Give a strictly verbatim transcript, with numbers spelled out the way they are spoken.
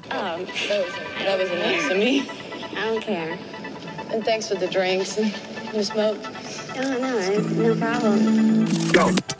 Oh, that was, that was nice of me. I don't care. And thanks for the drinks and the smoke. Oh, no, no problem. Go.